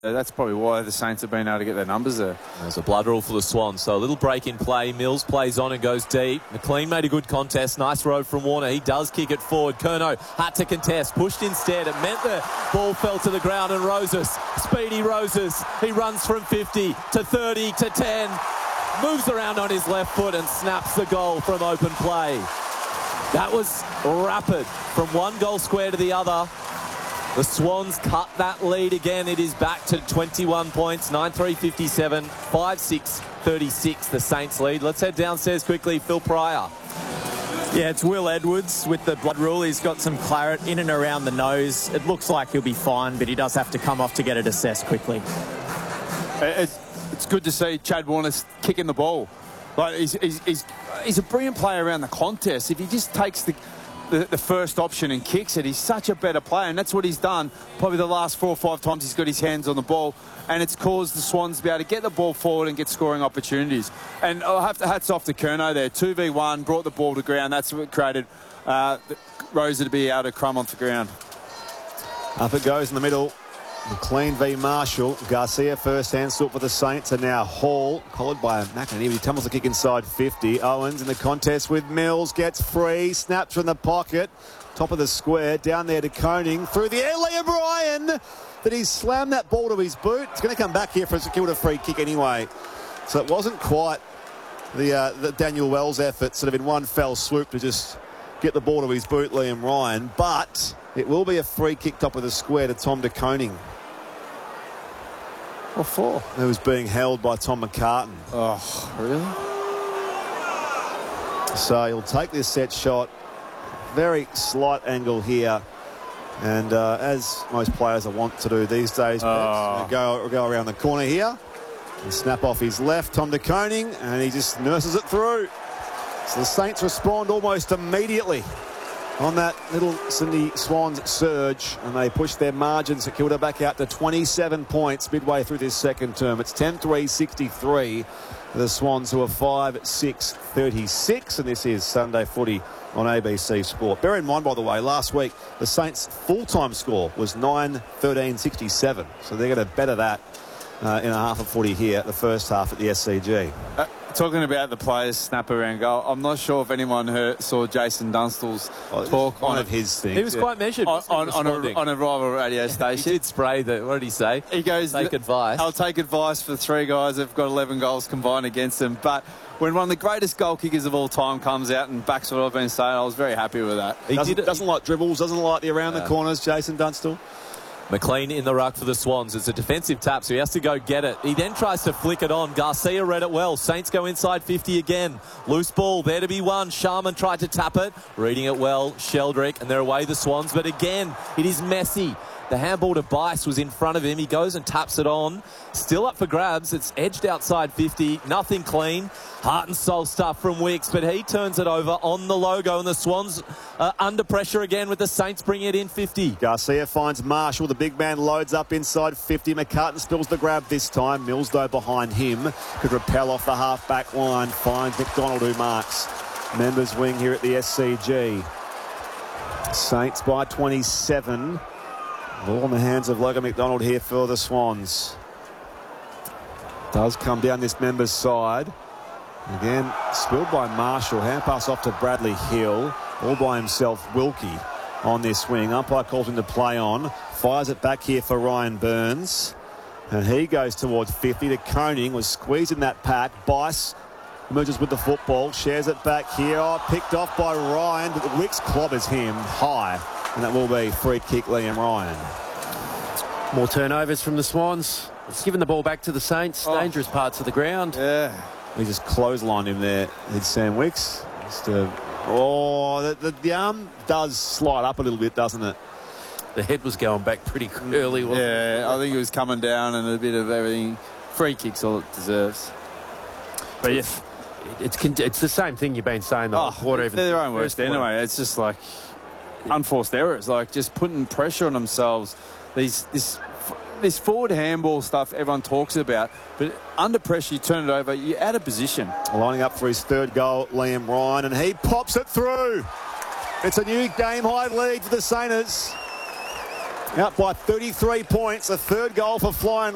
That's probably why the Saints have been able to get their numbers there. There's a blood rule for the Swans, so a little break in play. Mills plays on and goes deep. McLean made a good contest. Nice row from Warner. He does kick it forward. Curnow had to contest, pushed instead. It meant the ball fell to the ground, and Roses, speedy Roses, he runs from 50 to 30 to 10, moves around on his left foot and snaps the goal from open play. That was rapid from one goal square to the other. The Swans cut that lead again. It is back to 21 points, 9-3-57, 5-6-36, the Saints lead. Let's head downstairs quickly. Phil Pryor. Yeah, it's Will Edwards with the blood rule. He's got some claret in and around the nose. It looks like he'll be fine, but he does have to come off to get it assessed quickly. It's good to see Chad Warner kicking the ball. Like he's a brilliant player around the contest. If he just takes the first option and kicks it, he's such a better player, and that's what he's done probably the last 4 or 5 times he's got his hands on the ball, and it's caused the Swans to be able to get the ball forward and get scoring opportunities. And I'll have to hats off to Curnow there. 2v1, brought the ball to ground. That's what created Rosa to be able to crumb onto the ground. Up it goes in the middle. McLean v Marshall. Garcia first hand stood for the Saints, and now Hall, collared by McInerney. He tumbles the kick inside 50. Owens in the contest with Mills, gets free, snaps from the pocket, top of the square, down there to Koning, through the air, Liam Ryan, that he's slammed that ball to his boot. It's going to come back here for a St Kilda free kick anyway. So it wasn't quite the Daniel Wells effort, sort of in one fell swoop to just get the ball to his boot, Liam Ryan, but it will be a free kick top of the square to Tom de Koning. What for? Who was being held by Tom McCartan. Oh, really? So he'll take this set shot. Very slight angle here. And as most players are wont to do these days, go around the corner here and snap off his left, Tom de Koning, and he just nurses it through. So the Saints respond almost immediately on that little Sydney Swans surge, and they push their margins at Kilda back out to 27 points midway through this second term. It's 10-3-63 for the Swans, who are 5-6-36, and this is Sunday footy on ABC Sport. Bear in mind, by the way, last week the Saints' full-time score was 9-13-67, so they're going to better that in a half of footy here, the first half at the SCG. Talking about the players snap around goal, I'm not sure if anyone saw Jason Dunstall's talk on his thing. He was quite measured on a rival radio station. He did spray the, what did he say? He goes, take advice. I'll take advice for 3 guys that have got 11 goals combined against them. But when one of the greatest goal kickers of all time comes out and backs what I've been saying, I was very happy with that. He doesn't like dribbles, doesn't like the around the corners, Jason Dunstall. McLean in the ruck for the Swans. It's a defensive tap, so he has to go get it. He then tries to flick it on. Garcia read it well. Saints go inside 50 again. Loose ball, there to be won. Sharman tried to tap it. Reading it well, Sheldrick, and they're away the Swans. But again, it is messy. The handball to Bice was in front of him. He goes and taps it on. Still up for grabs. It's edged outside 50. Nothing clean. Heart and soul stuff from Wicks, but he turns it over on the logo, and the Swans are under pressure again with the Saints bringing it in 50. Garcia finds Marshall. The big man loads up inside 50. McCartan spills the grab this time. Mills, though, behind him. Could repel off the half-back line. Finds McDonald, who marks. Members wing here at the SCG. Saints by 27. Ball in the hands of Logan McDonald here for the Swans. Does come down this member's side. Again, spilled by Marshall. Hand pass off to Bradley Hill. All by himself, Wilkie on this swing. Umpire calls him to play on. Fires it back here for Ryan Burns. And he goes towards 50 to Koning. Was squeezed in that pack. Bice emerges with the football. Shares it back here. Oh, picked off by Ryan. But Wicks clobbers him high. And that will be free kick, Liam Ryan. More turnovers from the Swans. It's given the ball back to the Saints. Dangerous parts of the ground. Yeah. He just clotheslined him there. It's Sam Wicks. The arm does slide up a little bit, doesn't it? The head was going back pretty early, wasn't it? Yeah, I think it was coming down and a bit of everything. Free kick's all it deserves. But yes, it's the same thing you've been saying the whole quarter. They're their own worst anyway. It's just like unforced errors, like just putting pressure on themselves. This forward handball stuff everyone talks about, but under pressure, you turn it over, you're out of position. Lining up for his third goal, Liam Ryan, and he pops it through. It's a new game-high lead for the Saints. Out by 33 points, a third goal for Flying